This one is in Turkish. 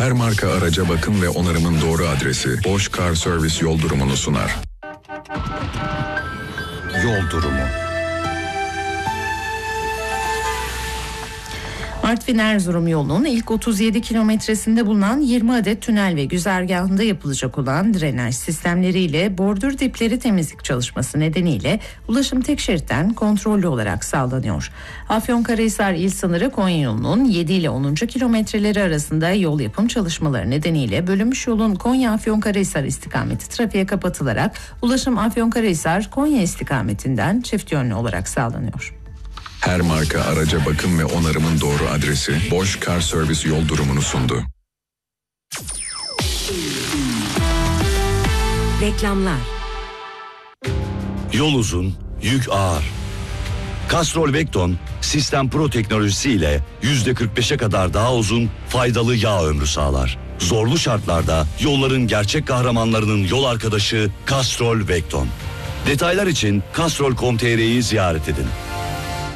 Her marka araca bakım ve onarımın doğru adresi Bosch Car Service yol durumunu sunar. Yol durumu. Artvin-Erzurum yolunun ilk 37 kilometresinde bulunan 20 adet tünel ve güzergahında yapılacak olan drenaj sistemleriyle bordür dipleri temizlik çalışması nedeniyle ulaşım tek şeritten kontrollü olarak sağlanıyor. Afyonkarahisar il sınırı Konya yolunun 7 ile 10. kilometreleri arasında yol yapım çalışmaları nedeniyle bölünmüş yolun Konya-Afyonkarahisar istikameti trafiğe kapatılarak ulaşım Afyonkarahisar-Konya istikametinden çift yönlü olarak sağlanıyor. Her marka araca bakım ve onarımın doğru adresi Bosch Car Service yol durumunu sundu. Reklamlar. Yol uzun, yük ağır. Castrol Vecton, Sistem Pro teknolojisiyle %45'e kadar daha uzun, faydalı yağ ömrü sağlar. Zorlu şartlarda yolların gerçek kahramanlarının yol arkadaşı Castrol Vecton. Detaylar için castrol.com.tr'yi ziyaret edin.